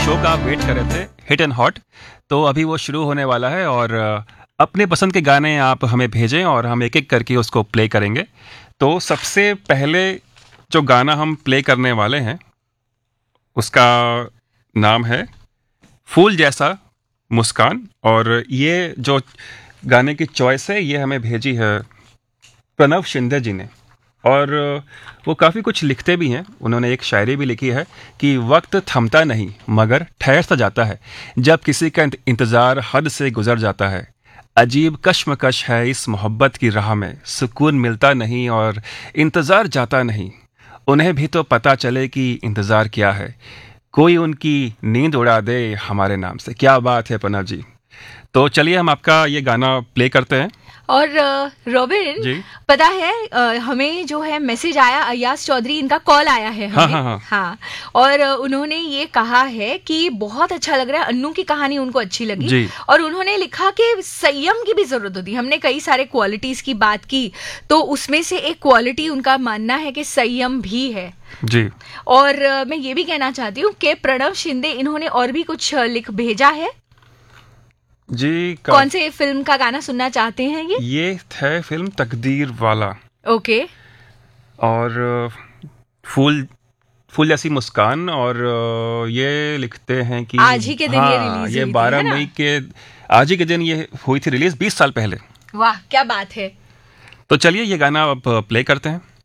Show का आप wait कर रहे थे, हिट एंड हॉट, तो अभी वो शुरू होने वाला है और अपने पसंद के गाने आप हमें भेजें और हम एक एक करके उसको प्ले करेंगे। तो सबसे पहले जो गाना हम प्ले करने वाले हैं उसका नाम है फूल जैसा मुस्कान, और ये जो गाने की चॉइस है ये हमें भेजी है प्रणव शिंदे जी ने। और वो काफ़ी कुछ लिखते भी हैं, उन्होंने एक शायरी भी लिखी है कि वक्त थमता नहीं मगर ठहर सा जाता है, जब किसी का इंतज़ार हद से गुजर जाता है। अजीब कश्मकश है इस मोहब्बत की राह में, सुकून मिलता नहीं और इंतज़ार जाता नहीं। उन्हें भी तो पता चले कि इंतज़ार क्या है, कोई उनकी नींद उड़ा दे हमारे नाम से। क्या बात है प्रणव जी। तो चलिए हम आपका ये गाना प्ले करते हैं। और रॉबिन जी। पता है हमें जो है मैसेज आया, अयाज चौधरी इनका कॉल आया है हमें। हाँ। और उन्होंने ये कहा है कि बहुत अच्छा लग रहा है, अन्नू की कहानी उनको अच्छी लगी जी। और उन्होंने लिखा कि संयम की भी जरूरत होती है। हमने कई सारे क्वालिटीज की बात की, तो उसमें से एक क्वालिटी उनका मानना है कि संयम भी है। जी। और मैं ये भी कहना चाहती हूँ कि प्रणव शिंदे इन्होंने और भी कुछ लिख भेजा है जी। कौन से फिल्म का गाना सुनना चाहते हैं? ये है फिल्म तकदीर वाला। ओके। और फूल जैसी मुस्कान, और ये लिखते हैं कि आज ही के दिन ये रिलीज ये हुई 12 थी, मई के आज ही के दिन ये हुई थी रिलीज 20 साल पहले। वाह क्या बात है। तो चलिए ये गाना अब प्ले करते हैं।